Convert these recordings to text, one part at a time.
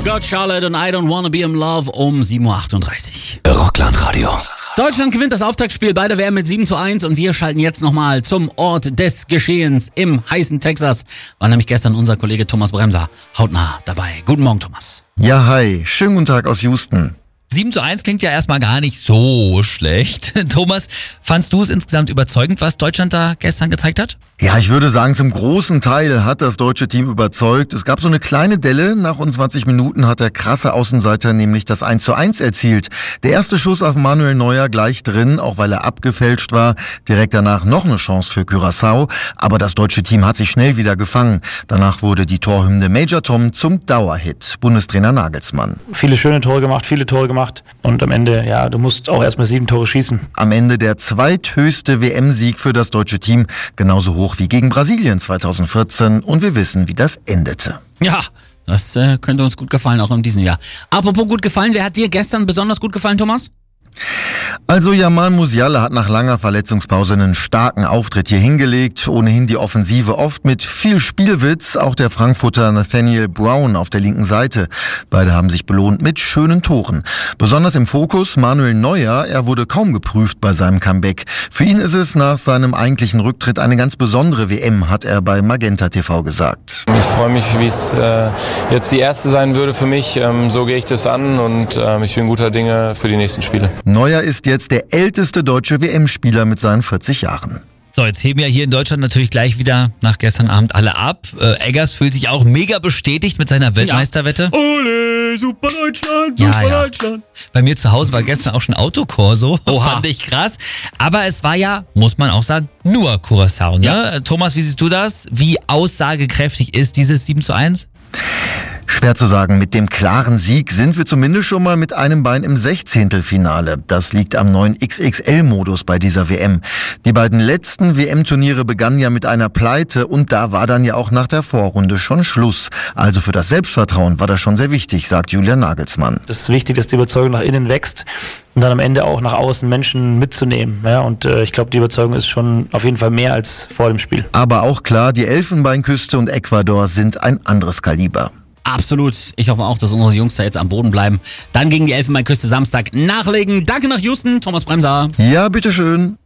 Got Charlotte und I Don't Wanna Be in Love um 7.38 Uhr. Rockland-Radio. Deutschland gewinnt das Auftaktspiel bei der WM mit 7:1 und wir schalten jetzt nochmal zum Ort des Geschehens im heißen Texas. War nämlich gestern unser Kollege Thomas Bremser hautnah dabei. Guten Morgen, Thomas. Ja, hi. Schönen guten Tag aus Houston. 7:1 klingt ja erstmal gar nicht so schlecht. Thomas, fandst du es insgesamt überzeugend, was Deutschland da gestern gezeigt hat? Ja, ich würde sagen, zum großen Teil hat das deutsche Team überzeugt. Es gab so eine kleine Delle. Nach rund 20 Minuten hat der krasse Außenseiter nämlich das 1:1 erzielt. Der erste Schuss auf Manuel Neuer gleich drin, auch weil er abgefälscht war. Direkt danach noch eine Chance für Curaçao. Aber das deutsche Team hat sich schnell wieder gefangen. Danach wurde die Torhymne Major Tom zum Dauerhit. Bundestrainer Nagelsmann. Viele schöne Tore gemacht, viele Tore gemacht. Und am Ende, ja, du musst auch erstmal 7 Tore schießen. Am Ende der zweithöchste WM-Sieg für das deutsche Team. Genauso hoch wie gegen Brasilien 2014 und wir wissen, wie das endete. Ja, das könnte uns gut gefallen, auch in diesem Jahr. Apropos gut gefallen, wer hat dir gestern besonders gut gefallen, Thomas? Also Jamal Musiala hat nach langer Verletzungspause einen starken Auftritt hier hingelegt. Ohnehin die Offensive oft mit viel Spielwitz. Auch der Frankfurter Nathaniel Brown auf der linken Seite. Beide haben sich belohnt mit schönen Toren. Besonders im Fokus Manuel Neuer. Er wurde kaum geprüft bei seinem Comeback. Für ihn ist es nach seinem eigentlichen Rücktritt eine ganz besondere WM, hat er bei Magenta TV gesagt. Ich freue mich, wie es jetzt die erste sein würde für mich. So gehe ich das an und ich bin guter Dinge für die nächsten Spiele. Neuer ist jetzt der älteste deutsche WM-Spieler mit seinen 40 Jahren. So, jetzt heben ja hier in Deutschland natürlich gleich wieder nach gestern Abend alle ab. Eggers fühlt sich auch mega bestätigt mit seiner Weltmeisterwette. Ja. Ole, super Deutschland, super Deutschland. Bei mir zu Hause war gestern auch schon Autokorso. Fand ich krass. Aber es war ja, muss man auch sagen, nur Curaçao. Ne? Ja. Thomas, wie siehst du das? Wie aussagekräftig ist dieses 7:1? Schwer zu sagen. Mit dem klaren Sieg sind wir zumindest schon mal mit einem Bein im 16. Das liegt am neuen XXL-Modus bei dieser WM. Die beiden letzten WM-Turniere begannen ja mit einer Pleite und da war dann ja auch nach der Vorrunde schon Schluss. Also für das Selbstvertrauen war das schon sehr wichtig, sagt Julian Nagelsmann. Es ist wichtig, dass die Überzeugung nach innen wächst und dann am Ende auch nach außen Menschen mitzunehmen. Ja, und ich glaube, die Überzeugung ist schon auf jeden Fall mehr als vor dem Spiel. Aber auch klar, die Elfenbeinküste und Ecuador sind ein anderes Kaliber. Absolut. Ich hoffe auch, dass unsere Jungs da jetzt am Boden bleiben. Dann gegen die Elfenbeinküste Samstag nachlegen. Danke nach Houston, Thomas Bremser. Ja, bitteschön.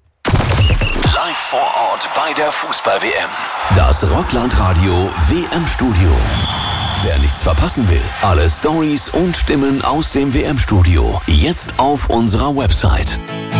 Live vor Ort bei der Fußball-WM. Das Rockland-Radio WM-Studio. Wer nichts verpassen will, alle Storys und Stimmen aus dem WM-Studio jetzt auf unserer Website